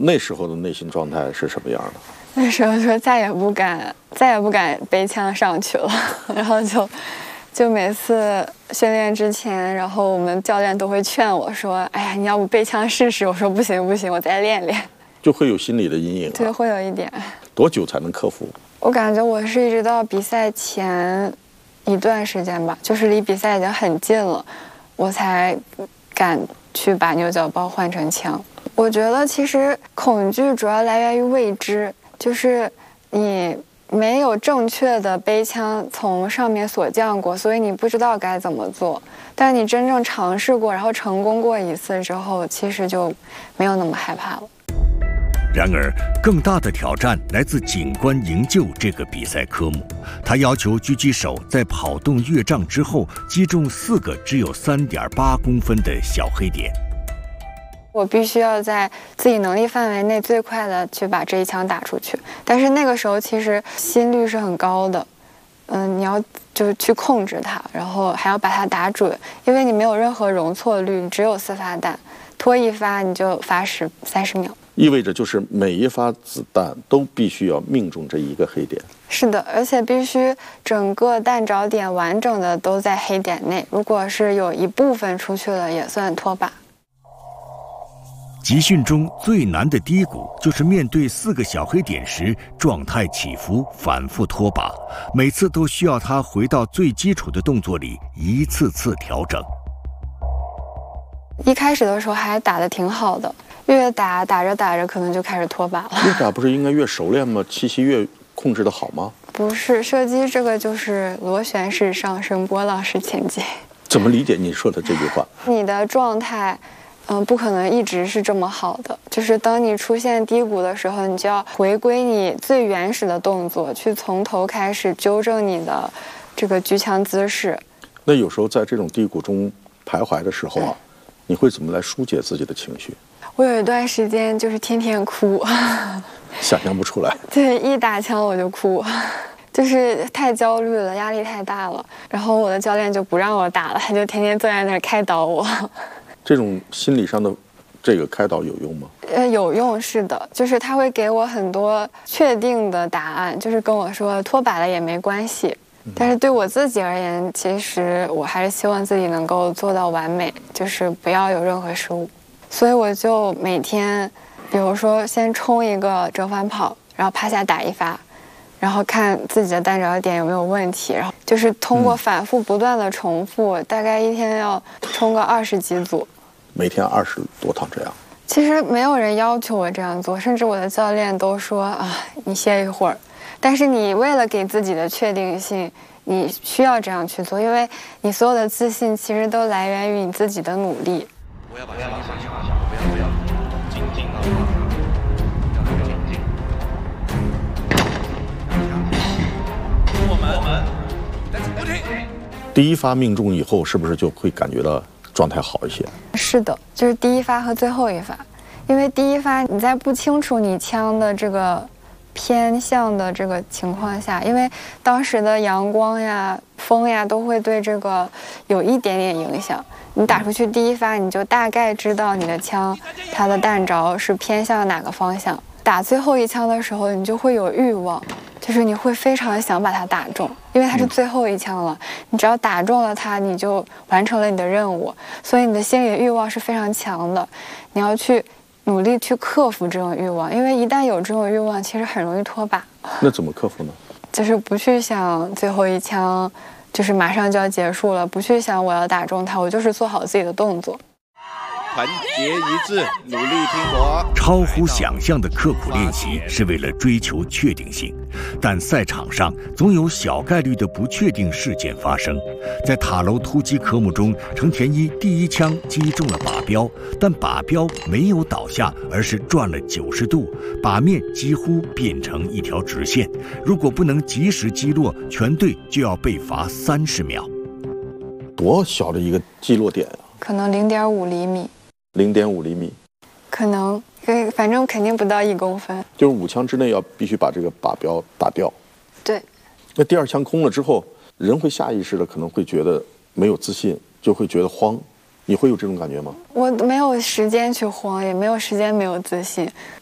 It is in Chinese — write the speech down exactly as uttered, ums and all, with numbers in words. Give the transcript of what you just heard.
那时候的内心状态是什么样的？ 那时候说再也不敢，再也不敢背枪上去了，然后就，就每次训练之前，然后我们教练都会劝我说：“哎呀，你要不背枪试试？”我说：“不行不行，我再练练。” 就会有心理的阴影、啊。 对，会有一点。 多久才能克服？ 我感觉我是一直到比赛前一段时间吧，就是离比赛已经很近了，我才敢去把牛角包换成枪。我觉得其实恐惧主要来源于未知，就是你没有正确的背枪从上面锁降过，所以你不知道该怎么做。但你真正尝试过，然后成功过一次之后，其实就没有那么害怕了。 然而，更大的挑战来自警官营救这个比赛科目。他要求狙击手在跑动越障之后击中四个只有 三点八公分的小黑点。 我必须要在自己能力范围内最快的去把这一枪打出去，但是那个时候其实心率是很高的，嗯，你要就去控制它，然后还要把它打准，因为你没有任何容错率，只有四发弹，拖一发你就罚十三十秒， 意味着就是每一发子弹都必须要命中这一个黑点。 是的，而且必须整个弹着点完整的都在黑点内，如果是有一部分出去了，也算脱靶。 集训中最难的低谷就是面对四个小黑点时状态起伏，反复脱靶，每次都需要他回到最基础的动作里一次次调整。 一开始的时候还打得挺好的，越打打着打着可能就开始脱靶了。 越打不是应该越熟练吗？气息越控制得好吗？ 不是，射击这个就是螺旋式上升，波浪式前进。 怎么理解你说的这句话？ 你的状态嗯，不可能一直是这么好的，就是当你出现低谷的时候，你就要回归你最原始的动作，去从头开始纠正你的这个举枪姿势。 那有时候在这种低谷中徘徊的时候啊，你会怎么来疏解自己的情绪？ 我有一段时间就是天天哭， 想象不出来。 对，一打枪我就哭，就是太焦虑了，压力太大了。然后我的教练就不让我打了，他就天天坐在那儿开导我。 这种心理上的这个开导有用吗？ 呃，有用，是的，就是他会给我很多确定的答案，就是跟我说脱靶了也没关系。但是对我自己而言，其实我还是希望自己能够做到完美，就是不要有任何失误。所以我就每天，比如说先冲一个折返跑，然后趴下打一发，然后看自己的弹着点有没有问题，然后就是通过反复不断的重复，嗯、大概一天要冲个二十几组。 每天二十多趟这样。 其实没有人要求我这样做，甚至我的教练都说啊，你歇一会儿。但是你为了给自己的确定性，你需要这样去做，因为你所有的自信其实都来源于你自己的努力。 不要把枪放下，不要不要，静静啊，要静静。我们我们，不停。 第一发命中以后，是不是就会感觉到状态好一些？ 是的，就是第一发和最后一发，因为第一发你在不清楚你枪的这个偏向的这个情况下，因为当时的阳光呀、风呀都会对这个有一点点影响。你打出去第一发，你就大概知道你的枪它的弹着是偏向哪个方向。打最后一枪的时候，你就会有欲望，就是你会非常想把它打中，因为它是最后一枪了。你只要打中了它，你就完成了你的任务，所以你的心理欲望是非常强的。你要去努力去克服这种欲望，因为一旦有这种欲望，其实很容易脱靶。 那怎么克服呢？ 就是不去想最后一枪，就是马上就要结束了，不去想我要打中它，我就是做好自己的动作。 团结一致，努力拼搏。 超乎想象的刻苦练习是为了追求确定性，但赛场上总有小概率的不确定事件发生。在塔楼突击科目中，程田一第一枪击中了靶标，但靶标没有倒下，而是转了九十度，靶面几乎变成一条直线。如果不能及时击落，全队就要被罚三十秒。 多小的一个击落点啊！ 可能零点五厘米。 零点五厘米， 可能，反正肯定不到一公分。 就是五枪之内要必须把这个靶标打掉。 对。 那第二枪空了之后，人会下意识的可能会觉得没有自信，就会觉得慌。你会有这种感觉吗？ 我没有时间去慌，也没有时间没有自信。